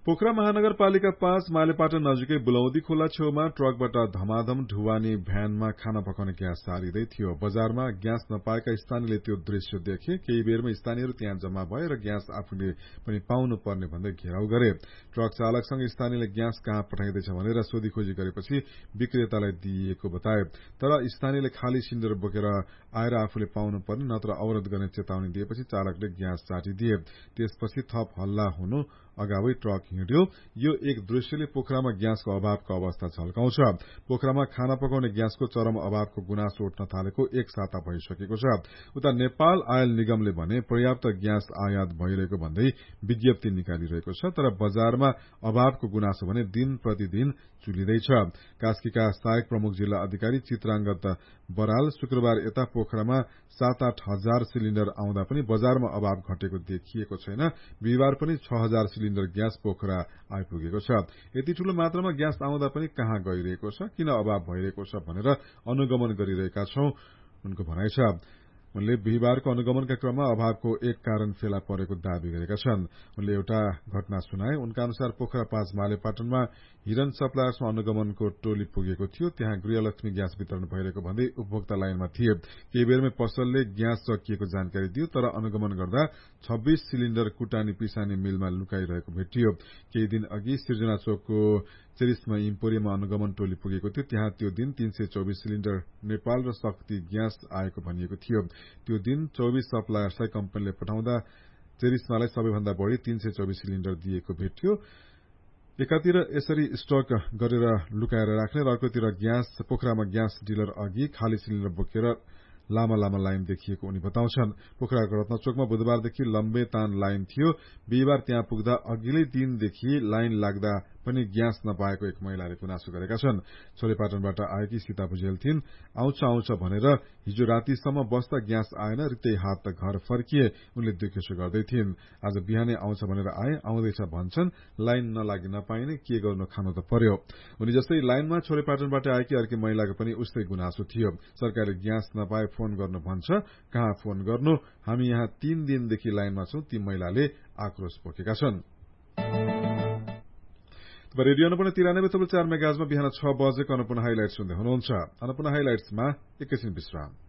पोखरा महानगरपालिका 5 मालेपाटन नजिकै बुलौदी खोला छेउमा ट्रकबाट धमाधम ढुवानी भ्यानमा खाना पकाउने ग्यास सारिँदै थियो। बजारमा ग्यास नपाएका स्थानीयले त्यो दृश्य देखे। केही बेरमा स्थानीयहरू त्यहाँ जम्मा भए र ग्यास आफूले पनि पाउनु पर्ने भन्दै घेराउ गरे। ट्रक चालकसँग स्थानीयले ग्यास कहाँ पठाइँदैछ भनेर सोधीखोजी गरेपछि विक्रेतालाई दिइएको बताए। तर स्थानीयले खाली सिलिण्डर बोकेर आएर आफूले पाउनु पर्ने नत्र अवरोध गर्ने चेतावनी दिएपछि चालकले ग्यास चाटिदिए। त्यसपछि थप हल्ला हुनु अगावै ट्रक हिँड्यो। यो एक दृश्यले पोखरामा ग्यासको अभावको अवस्था झल्काउँछ। पोखरामा खाना पकाउने ग्यासको चरम अभावको गुनासो उठ्न थालेको एक साता भइसकेको छ। उता नेपाल आयल निगमले भने पर्याप्त ग्यास आयात भइरहेको भन्दै विज्ञप्ति निकालिरहेको छ। तर बजारमा अभावको गुनासो भने दिन प्रतिदिन चुलिँदैछ। कास्कीका सहायक प्रमुख जिल्ला अधिकारी चित्रांगत बराल शुक्रबार यता पोखरामा 7-8 हजार सिलिण्डर आउँदा पनि बजारमा अभाव घटेको देखिएको छैन। बिहिबार पनि 6 हजार सिलिण्डर ग्यास पोखरा आइपुगेको छ। यति ठूलो मात्रामा ग्यास आउँदा पनि कहाँ गइरहेको छ, किन अभाव भइरहेको छ भनेर अनुगमन गरिरहेका छौं, उनको भनाइ छ। उनले बिहिबारको अनुगमनका क्रममा अभावको एक कारण फेला परेको दावी गरेका छन्। उनले एउटा घटना सुनाए। उनका अनुसार पोखरा 5 मालेपाटनमा हिरन सप्लायर्समा अनुगमनको टोली पुगेको थियो। त्यहाँ गृहलक्ष्मी ग्यास वितरण भइरहेको भन्दै उपभोक्ता लाइनमा थिए। केही बेरमै पसलले ग्यास सकिएको जानकारी दियो। तर अनुगमन गर्दा 26 सिलिण्डर कुटानी पिसानी मिलमा लुकाइरहेको भेटियो। केही दिन अघि सिर्जना चोकको चेरिसमा इम्पोरियममा अनुगमन टोली पुगेको थियो। त्यहाँ त्यो दिन 324 सिलिण्डर नेपाल र शक्ति ग्यास आएको भनिएको थियो। त्यो दिन 24 सप्लायर्सलाई कम्पनीले पठाउँदा चेरिसमालाई सबैभन्दा बढ़ी 324 सिलिण्डर दिएको भेटियो। एकातिर यसरी स्टक गरेर लुकाएर राख्ने र अर्कोतिर पोखरामा ग्यास डिलर अघि खाली सिलिण्डर बोकेर लामा लाइन देखिएको उनी बताउँछन्। पोखराको रत्नचोकमा बुधबारदेखि लम्बे तान लाइन थियो। बिहिबार त्यहाँ पुग्दा अघिल्लै दिनदेखि लाइन लाग्दा पनि ग्यास नपाएको एक महिलाले गुनासो गरेका छन्। छोरेपाटनबाट आएकी सीता भुजेल थिइन्। आउँछ भनेर हिजो रातिसम्म बस्दा ग्यास आएन, रित्तै हात घर फर्किए। उनले दुखेसो गर्दै थिइन्। आज बिहानै आउँछ भनेर आए, आउँदैछ भन्छन्। लाइन नलागी नपाइने के गर्नु, खानु त पर्यो। उनी जस्तै लाइनमा छोरेपाटनबाट आएकी अर्की महिलाको पनि उस्तै गुनासो थियो। सरकारले ग्यास नपाए फोन गर्नु भन्छ, कहाँ फोन गर्नु, हामी यहाँ 3 दिनदेखि लाइनमा छौं, ती महिलाले आक्रोश पोखेका छन्। रेडियो अन्नपूर्ण 93.4 मेगाहर्जमा बिहान 6 बजेको अन्नपूर्ण हाइलाइट सुन्दै हुनुहुन्छ। अन्नपूर्ण हाइलाइट्समा एकैछिन विश्राम।